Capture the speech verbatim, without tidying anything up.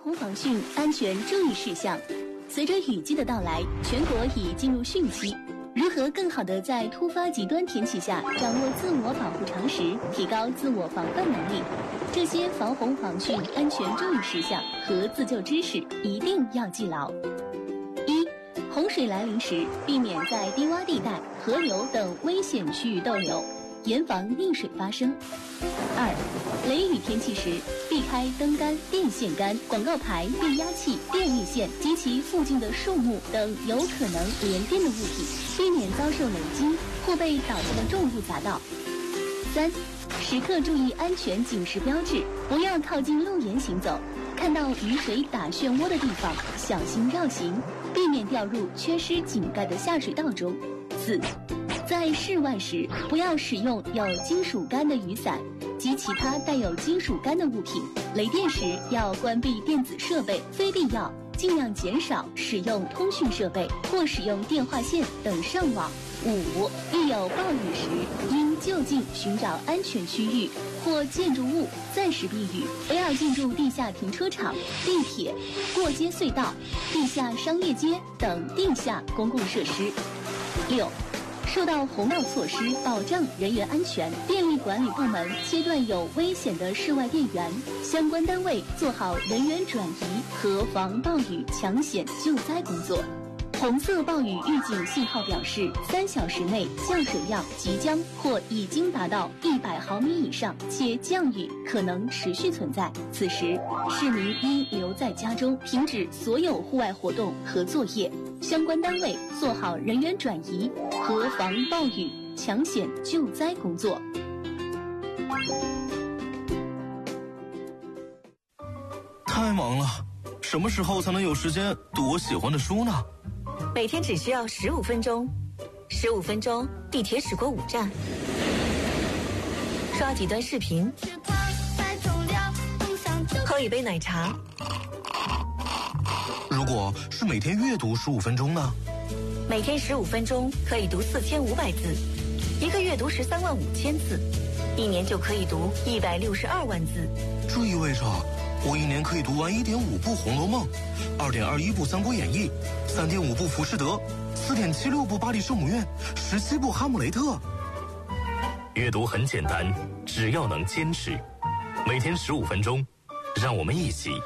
洪防汛安全注意事项。随着雨季的到来，全国已进入汛期。如何更好地在突发极端天气下掌握自我保护常识，提高自我防范能力？这些防洪防汛安全注意事项和自救知识一定要记牢。一、洪水来临时，避免在低洼地带、河流等危险区域逗留，严防溺水发生。二、雷雨天气时，避开灯杆、电线杆、广告牌、变压器、电力线及其附近的树木等有可能连电的物体，避免遭受雷击或被倒下的重物砸到。三、时刻注意安全警示标志，不要靠近路沿行走，看到雨水打漩涡的地方，小心绕行，避免掉入缺失井盖的下水道中。四、在室外时，不要使用有金属杆的雨伞及其他带有金属杆的物品。雷电时要关闭电子设备，非必要尽量减少使用通讯设备或使用电话线等上网。五、遇有暴雨时，应就近寻找安全区域或建筑物暂时避雨，不要进入地下停车场、地铁、过街隧道、地下商业街等地下公共设施。六、受到洪涝措施保障人员安全，电力管理部门切断有危险的室外电源，相关单位做好人员转移和防暴雨抢险救灾工作。红色暴雨预警信号表示，三小时内降水量即将或已经达到一百毫米以上，且降雨可能持续存在。此时，市民应留在家中，停止所有户外活动和作业。相关单位做好人员转移和防暴雨抢险救灾工作。 太忙了，什么时候才能有时间读我喜欢的书呢？ 每天只需要十五分钟，十五分钟地铁驶过五站，刷几段视频，喝一杯奶茶。 如果是每天阅读十五分钟呢？ 每天十五分钟可以读四千五百字，一个月读十三万五千字，一年就可以读一百六十二万字。 这意味着我一年可以读完一点五部《红楼梦》，二点二一部《三国演义》，三点五部《浮士德》，四点七六部《巴黎圣母院》，十七部《哈姆雷特》。 阅读很简单，只要能坚持，每天十五分钟，让我们一起